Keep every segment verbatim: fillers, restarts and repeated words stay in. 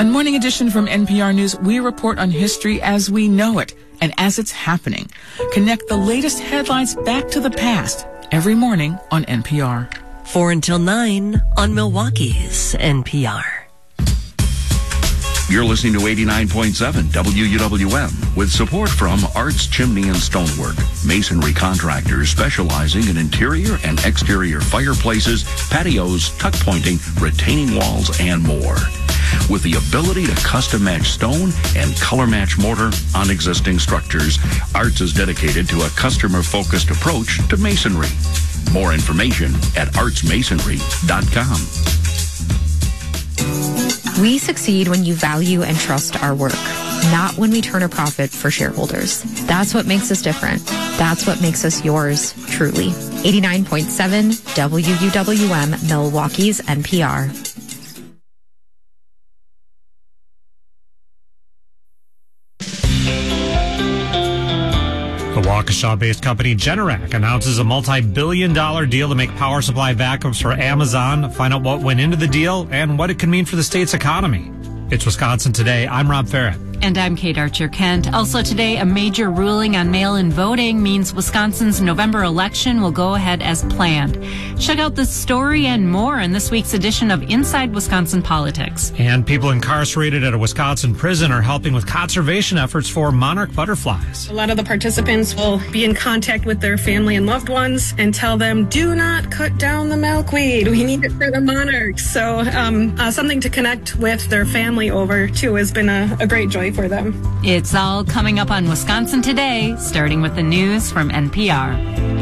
On Morning Edition from N P R News, we report on history as we know it and as it's happening. Connect the latest headlines back to the past every morning on N P R. Four until nine on Milwaukee's N P R. You're listening to eighty-nine point seven W U W M with support from Arts Chimney and Stonework, masonry contractors specializing in interior and exterior fireplaces, patios, tuck pointing, retaining walls, and more. With the ability to custom match stone and color match mortar on existing structures, Arts is dedicated to a customer-focused approach to masonry. More information at arts masonry dot com. We succeed when you value and trust our work, not when we turn a profit for shareholders. That's what makes us different. That's what makes us yours, truly. eighty-nine point seven W U W M, Milwaukee's N P R. The Waukesha-based company Generac announces a multi-billion dollar deal to make power supply backups for Amazon. Find out what went into the deal and what it could mean for the state's economy. It's Wisconsin Today. I'm Rob Farrett. And I'm Kate Archer-Kent. Also today, a major ruling on mail-in voting means Wisconsin's November election will go ahead as planned. Check out this story and more in this week's edition of Inside Wisconsin Politics. And people incarcerated at a Wisconsin prison are helping with conservation efforts for monarch butterflies. A lot of the participants will be in contact with their family and loved ones and tell them, do not cut down the milkweed. We need it for the monarchs. So um, uh, something to connect with their family over, too, has been a, a great joy for them. It's all coming up on Wisconsin Today, starting with the news from N P R.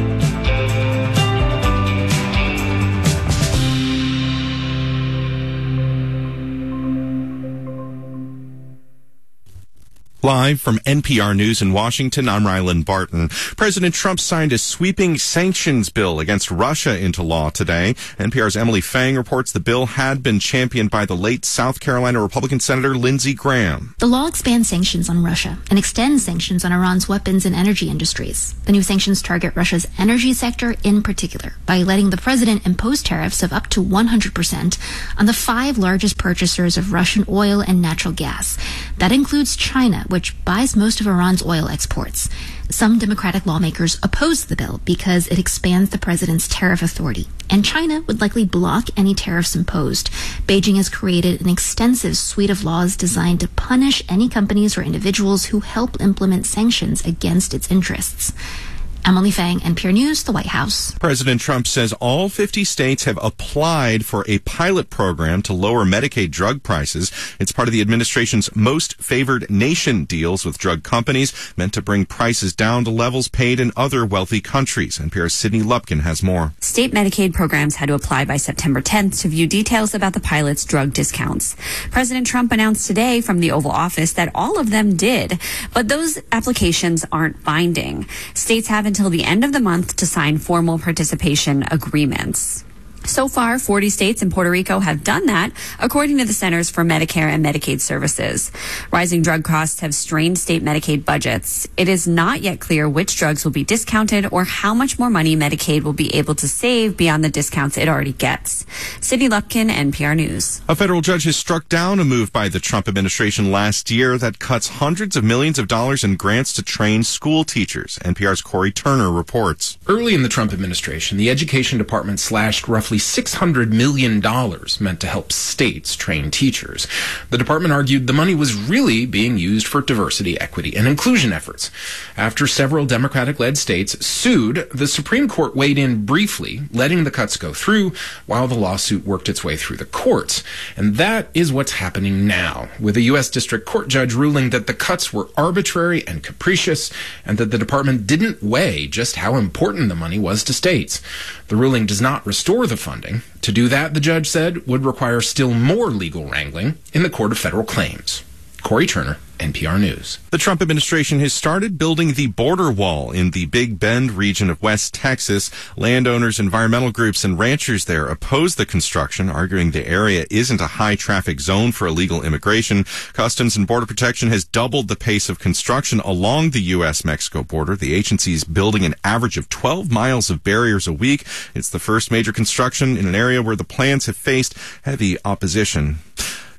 Live from N P R News in Washington, I'm Rylan Barton. President Trump signed a sweeping sanctions bill against Russia into law today. N P R's Emily Fang reports the bill had been championed by the late South Carolina Republican Senator Lindsey Graham. The law expands sanctions on Russia and extends sanctions on Iran's weapons and energy industries. The new sanctions target Russia's energy sector in particular by letting the president impose tariffs of up to one hundred percent on the five largest purchasers of Russian oil and natural gas. That includes China, which buys most of Iran's oil exports. Some Democratic lawmakers oppose the bill because it expands the president's tariff authority, and China would likely block any tariffs imposed. Beijing has created an extensive suite of laws designed to punish any companies or individuals who help implement sanctions against its interests. Emily Fang, N P R News, the White House. President Trump says all fifty states have applied for a pilot program to lower Medicaid drug prices. It's part of the administration's most favored nation deals with drug companies, meant to bring prices down to levels paid in other wealthy countries. N P R's Sydney Lupkin has more. State Medicaid programs had to apply by September tenth to view details about the pilot's drug discounts. President Trump announced today from the Oval Office that all of them did, but those applications aren't binding. States have until the end of the month to sign formal participation agreements. So far, forty states and Puerto Rico have done that, according to the Centers for Medicare and Medicaid Services. Rising drug costs have strained state Medicaid budgets. It is not yet clear which drugs will be discounted or how much more money Medicaid will be able to save beyond the discounts it already gets. Sydney Lupkin, N P R News. A federal judge has struck down a move by the Trump administration last year that cuts hundreds of millions of dollars in grants to train school teachers. N P R's Corey Turner reports. Early in the Trump administration, the Education Department slashed roughly six hundred million dollars meant to help states train teachers. The department argued the money was really being used for diversity, equity, and inclusion efforts. After several Democratic-led states sued, the Supreme Court weighed in briefly, letting the cuts go through while the lawsuit worked its way through the courts. And that is what's happening now, with a U S District Court judge ruling that the cuts were arbitrary and capricious, and that the department didn't weigh just how important the money was to states. The ruling does not restore the funding. To do that, the judge said, would require still more legal wrangling in the Court of Federal Claims. Corey Turner, N P R News. The Trump administration has started building the border wall in the Big Bend region of West Texas. Landowners, environmental groups, and ranchers there oppose the construction, arguing the area isn't a high-traffic zone for illegal immigration. Customs and Border Protection has doubled the pace of construction along the U S Mexico border. The agency is building an average of twelve miles of barriers a week. It's the first major construction in an area where the plans have faced heavy opposition.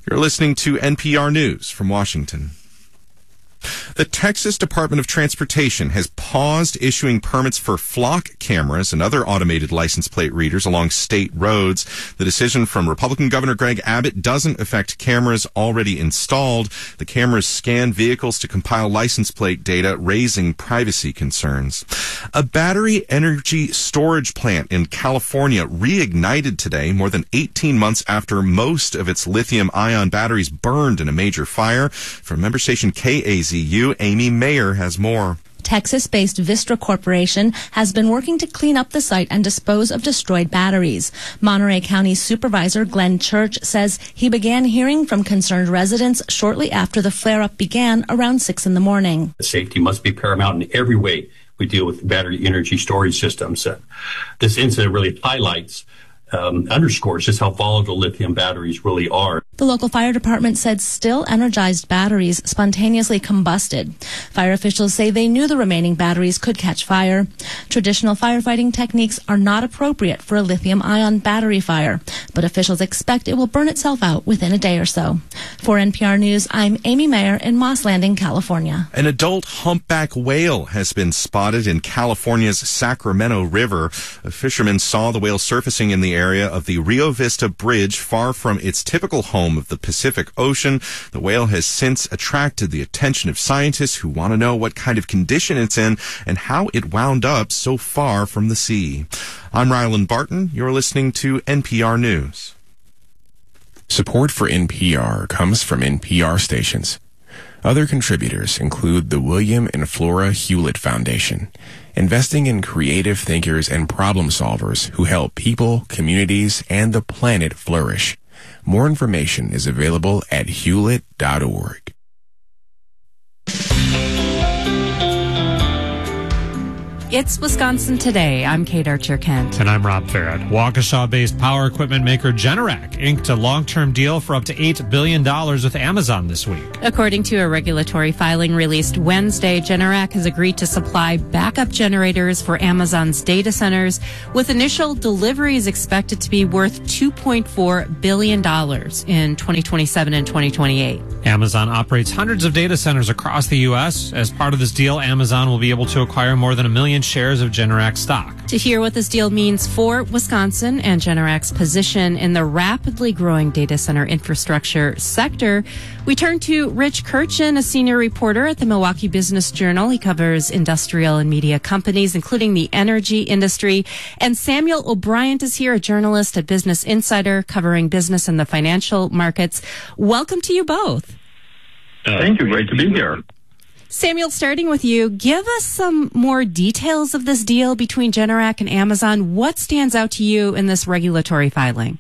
You're listening to N P R News from Washington. The Texas Department of Transportation has paused issuing permits for flock cameras and other automated license plate readers along state roads. The decision from Republican Governor Greg Abbott doesn't affect cameras already installed. The cameras scan vehicles to compile license plate data, raising privacy concerns. A battery energy storage plant in California reignited today, more than eighteen months after most of its lithium-ion batteries burned in a major fire. From member station K A Z U, Amy Mayer has more. Texas-based Vistra Corporation has been working to clean up the site and dispose of destroyed batteries. Monterey County Supervisor Glenn Church says he began hearing from concerned residents shortly after the flare-up began around six in the morning. Safety must be paramount in every way we deal with battery energy storage systems. Uh, this incident really highlights Um, underscores just how volatile lithium batteries really are. The local fire department said still energized batteries spontaneously combusted. Fire officials say they knew the remaining batteries could catch fire. Traditional firefighting techniques are not appropriate for a lithium-ion battery fire, but officials expect it will burn itself out within a day or so. For N P R News, I'm Amy Mayer in Moss Landing, California. An adult humpback whale has been spotted in California's Sacramento River. A fisherman saw the whale surfacing in the area of the Rio Vista Bridge, far from its typical home of the Pacific Ocean. The whale has since attracted the attention of scientists who want to know what kind of condition it's in and how it wound up so far from the sea. I'm Rylan Barton. You're listening to N P R News. Support for N P R comes from N P R stations. Other contributors include the William and Flora Hewlett Foundation, investing in creative thinkers and problem solvers who help people, communities, and the planet flourish. More information is available at hewlett dot org. It's Wisconsin Today. I'm Kate Archer-Kent. And I'm Rob Farrett. Waukesha-based power equipment maker Generac inked a long-term deal for up to eight billion dollars with Amazon this week. According to a regulatory filing released Wednesday, Generac has agreed to supply backup generators for Amazon's data centers, with initial deliveries expected to be worth two point four billion dollars in twenty twenty-seven and twenty twenty-eight. Amazon operates hundreds of data centers across the U S. As part of this deal, Amazon will be able to acquire more than a million shares of Generac stock. To hear what this deal means for Wisconsin and Generac's position in the rapidly growing data center infrastructure sector, we turn to Rich Kirchen, a senior reporter at the Milwaukee Business Journal. He covers industrial and media companies, including the energy industry. And Samuel O'Brien is here, a journalist at Business Insider, covering business and the financial markets. Welcome to you both. Uh, Thank you. Great to be here. Samuel, starting with you, give us some more details of this deal between Generac and Amazon. What stands out to you in this regulatory filing?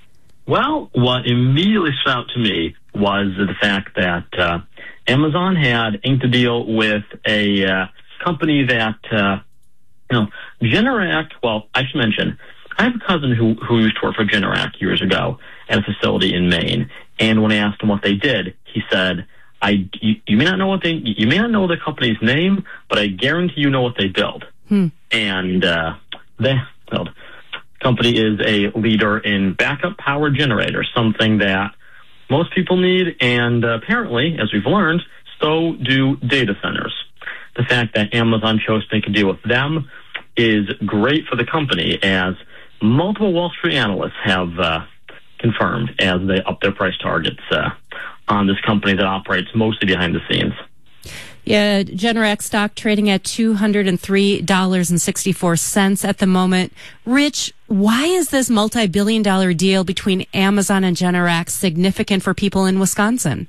Well, what immediately stood out to me was the fact that uh, Amazon had inked a deal with a uh, company that, uh, you know, Generac, well, I should mention, I have a cousin who, who used to work for Generac years ago at a facility in Maine, and when I asked him what they did, he said, I, you, you may not know what they, you may not know the company's name, but I guarantee you know what they build. Hmm. And uh, they build. Company is a leader in backup power generators, something that most people need, and uh, apparently, as we've learned, so do data centers. The fact that Amazon chose to make a deal with them is great for the company, as multiple Wall Street analysts have uh, confirmed as they up their price targets uh, on this company that operates mostly behind the scenes. Yeah, Generac stock trading at two hundred three dollars and sixty-four cents at the moment. Rich, why is this multi-billion dollar deal between Amazon and Generac significant for people in Wisconsin?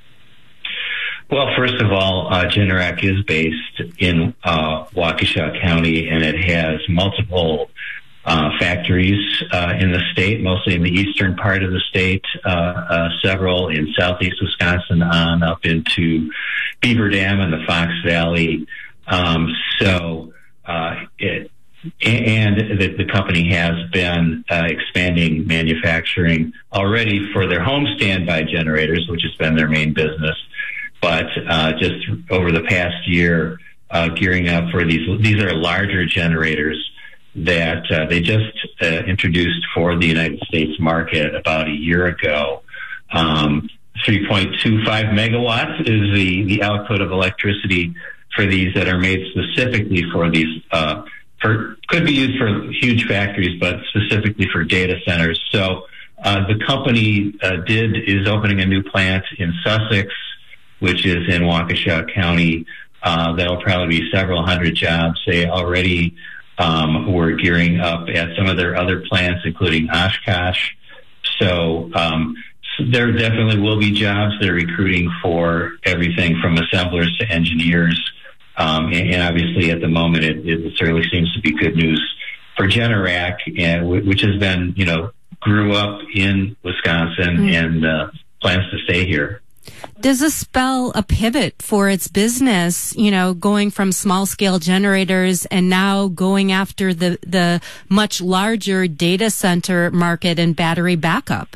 Well, first of all, uh, Generac is based in uh, Waukesha County, and it has multiple Uh, factories uh, in the state, mostly in the eastern part of the state, uh, uh, several in southeast Wisconsin on up into Beaver Dam and the Fox Valley. Um, so, uh, it, and the, the company has been uh, expanding manufacturing already for their home standby generators, which has been their main business. But uh, just over the past year, uh, gearing up for these, these are larger generators that uh, they just uh, introduced for the United States market about a year ago. Um, three point two five megawatts is the, the output of electricity for these that are made specifically for these, uh, for, could be used for huge factories, but specifically for data centers. So, uh, the company, uh, did, is opening a new plant in Sussex, which is in Waukesha County. Uh, that'll probably be several hundred jobs. They already, um, were gearing up at some of their other plants, including Oshkosh. So, um, there definitely will be jobs. They're recruiting for everything from assemblers to engineers. Um, and, and obviously at the moment, it, it certainly seems to be good news for Generac, and which has been, you know, grew up in Wisconsin mm. and uh, plans to stay here. Does this spell a pivot for its business, you know, going from small scale generators and now going after the, the much larger data center market and battery backup?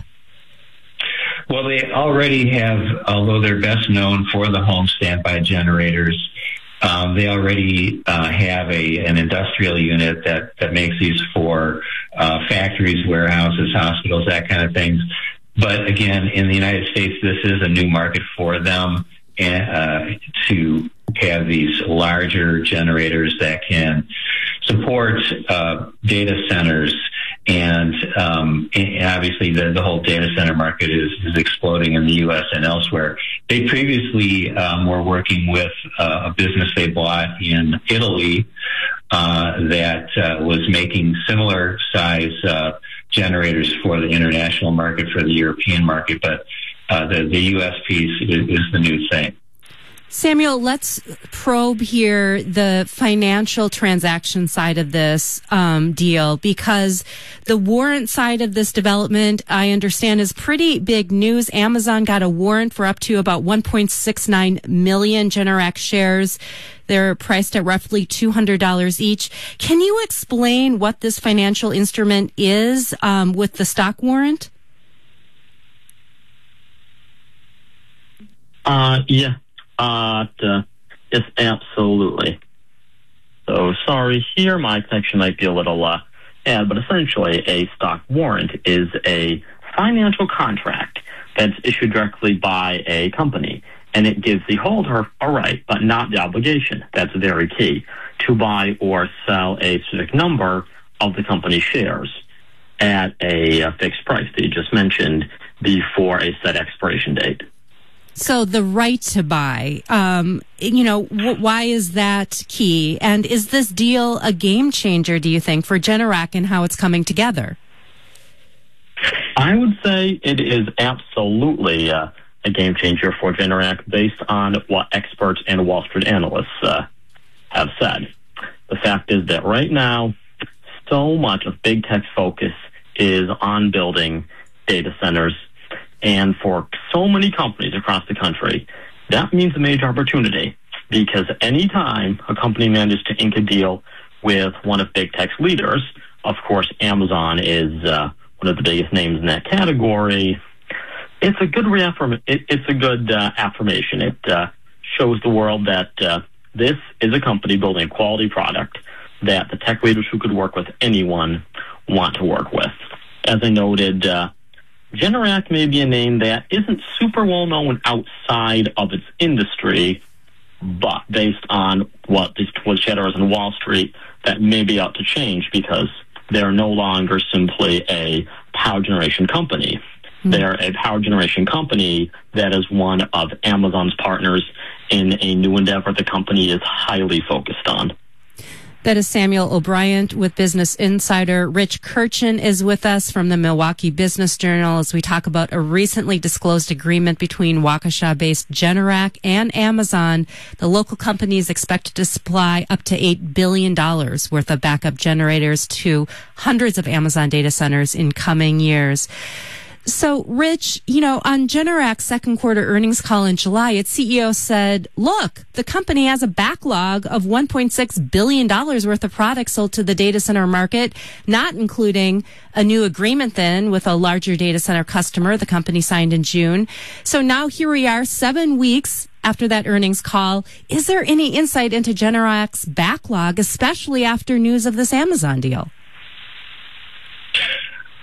Well, they already have, although they're best known for the home standby generators, um, they already uh, have a an industrial unit that, that makes these for uh, factories, warehouses, hospitals, that kind of things. But again, in the United States, this is a new market for them, and, uh, to have these larger generators that can support uh, data centers. And, um, and obviously the, the whole data center market is, is exploding in the U S and elsewhere. They previously um, were working with uh, a business they bought in Italy uh, that uh, was making similar size uh, generators for the international market, for the European market, but uh, the, the U S piece is, is the new thing. Samuel, let's probe here the financial transaction side of this um, deal, because the warrant side of this development, I understand, is pretty big news. Amazon got a warrant for up to about one point six nine million Generac shares. They're priced at roughly two hundred dollars each. Can you explain what this financial instrument is um, with the stock warrant? Uh, yeah. Uh, yes, absolutely. So sorry here, my connection might be a little uh, bad, but essentially a stock warrant is a financial contract that's issued directly by a company, and it gives the holder a right, but not the obligation. That's very key, to buy or sell a specific number of the company's shares at a, a fixed price that you just mentioned before a set expiration date. So the right to buy, um, you know, w- why is that key? And is this deal a game changer, do you think, for Generac and how it's coming together? I would say it is absolutely uh, a game changer for Generac based on what experts and Wall Street analysts uh, have said. The fact is that right now, so much of big tech's focus is on building data centers. And for so many companies across the country, that means a major opportunity, because anytime a company manages to ink a deal with one of big tech's leaders, of course, Amazon is uh, one of the biggest names in that category, it's a good reaffirm- it, it's a good uh, affirmation. It uh, shows the world that uh, this is a company building a quality product that the tech leaders who could work with anyone want to work with. As I noted, uh, Generac may be a name that isn't super well known outside of its industry, but based on what this was shadows on Wall Street, that may be out to change, because they're no longer simply a power generation company. Mm-hmm. They're a power generation company that is one of Amazon's partners in a new endeavor the company is highly focused on. That is Samuel O'Brien with Business Insider. Rich Kirchen is with us from the Milwaukee Business Journal as we talk about a recently disclosed agreement between Waukesha-based Generac and Amazon. The local company is expected to supply up to eight billion dollars worth of backup generators to hundreds of Amazon data centers in coming years. So, Rich, you know, on Generac's second quarter earnings call in July, its C E O said, look, the company has a backlog of one point six billion dollars worth of products sold to the data center market, not including a new agreement then with a larger data center customer the company signed in June. So now here we are, seven weeks after that earnings call. Is there any insight into Generac's backlog, especially after news of this Amazon deal?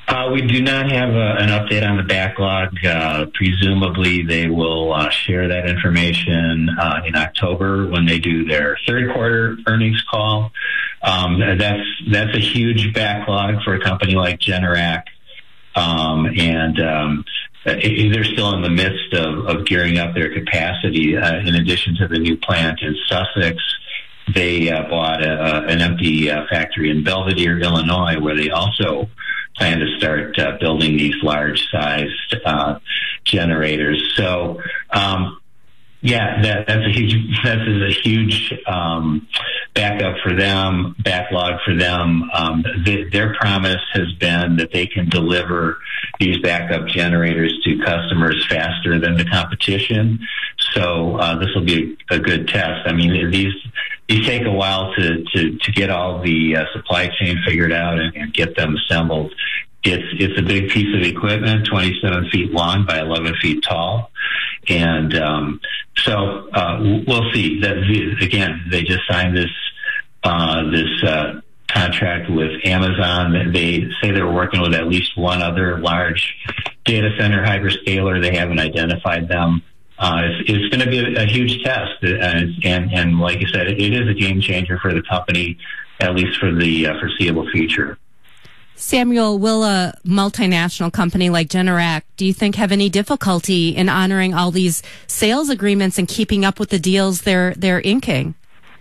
Uh, we do not have a, an update on the backlog. Uh, presumably, they will uh, share that information uh, in October when they do their third quarter earnings call. Um, that's that's a huge backlog for a company like Generac, um, and um, they're still in the midst of, of gearing up their capacity. Uh, in addition to the new plant in Sussex, they uh, bought a, a, an empty uh, factory in Belvidere, Illinois, where they also plan to start uh, building these large-sized uh, generators. So, um, yeah, that, that's a huge that is a huge um, backup for them, backlog for them. Um, th- their promise has been that they can deliver these backup generators to customers faster than the competition. So uh, this will be a, a good test. I mean, these these take a while to to, to get all the uh, supply chain figured out and, and get them assembled. It's it's a big piece of equipment, twenty-seven feet long by eleven feet tall, and um, so uh, we'll see. That again, they just signed this uh, this uh, contract with Amazon. They say they're working with at least one other large data center hyperscaler. They haven't identified them. Uh, it's, it's going to be a, a huge test, and, and and like you said, it, it is a game changer for the company, at least for the uh, foreseeable future. Samuel, will a multinational company like Generac, do you think, have any difficulty in honoring all these sales agreements and keeping up with the deals they're they're inking?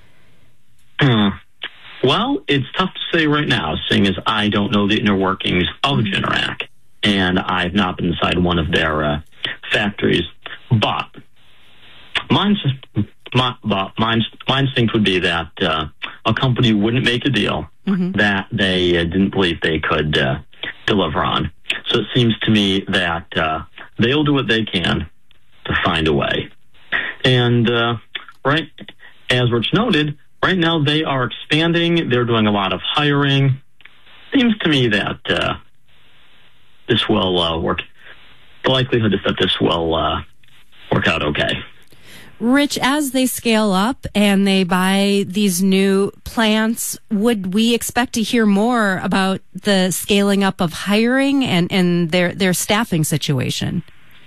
Hmm. Well, it's tough to say right now, seeing as I don't know the inner workings of Generac, and I've not been inside one of their uh, factories. But mine's, my, but mine's, my instinct would be that uh, a company wouldn't make a deal mm-hmm. that they uh, didn't believe they could uh, deliver on. So it seems to me that uh, they'll do what they can to find a way. And uh, right, as Rich noted, right now they are expanding. They're doing a lot of hiring. Seems to me that uh, this will uh, work. The likelihood is that this will uh, work out okay. Rich, as they scale up and they buy these new plants, would we expect to hear more about the scaling up of hiring and, and their, their staffing situation?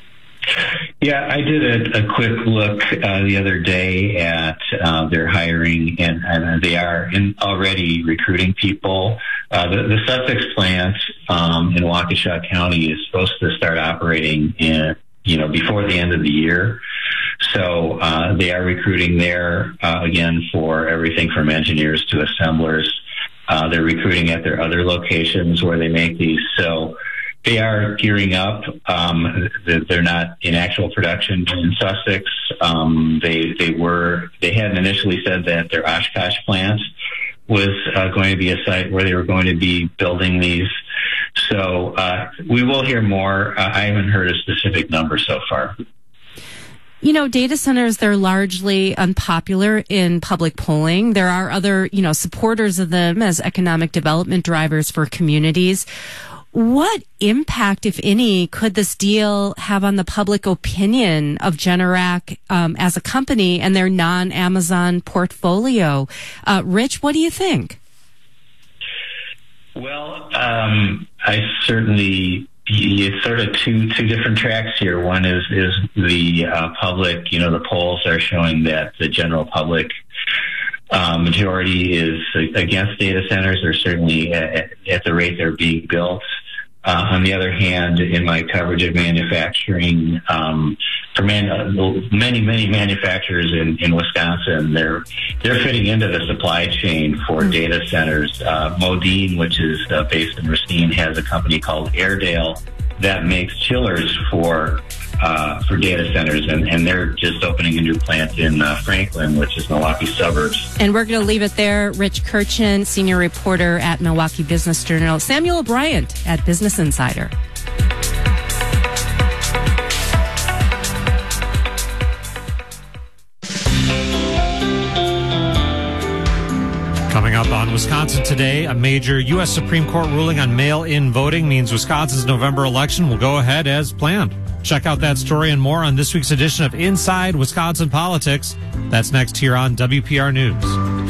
Yeah, I did a, a quick look uh, the other day at uh, their hiring, and, and they are in already recruiting people. Uh, the, the Sussex plant um, in Waukesha County is supposed to start operating in, you know, before the end of the year. So uh, they are recruiting there, uh, again, for everything from engineers to assemblers. Uh, they're recruiting at their other locations where they make these. So they are gearing up. Um, they're not in actual production in Sussex. Um, they they were they had initially said that their Oshkosh plant was uh, going to be a site where they were going to be building these. So uh, we will hear more. Uh, I haven't heard a specific number so far. You know, data centers, they're largely unpopular in public polling. There are other, you know, supporters of them as economic development drivers for communities. What impact, if any, could this deal have on the public opinion of Generac um, as a company and their non-Amazon portfolio? Uh, Rich, what do you think? Well, um, I certainly... It's sort of two two different tracks here. One is is the uh, public. You know, the polls are showing that the general public uh, majority is against data centers, or certainly at, at the rate they're being built. Uh, on the other hand, in my coverage of manufacturing, um, for man, uh, many, many manufacturers in, in Wisconsin, they're they're fitting into the supply chain for data centers. Uh, Modine, which is uh, based in Racine, has a company called Airedale that makes chillers for uh, for data centers, and, and they're just opening a new plant in uh, Franklin, which is Milwaukee suburbs. And we're going to leave it there. Rich Kirchen, senior reporter at Milwaukee Business Journal. Samuel Bryant at Business Insider. Coming up on Wisconsin Today, a major U S Supreme Court ruling on mail-in voting means Wisconsin's November election will go ahead as planned. Check out that story and more on this week's edition of Inside Wisconsin Politics. That's next here on W P R News.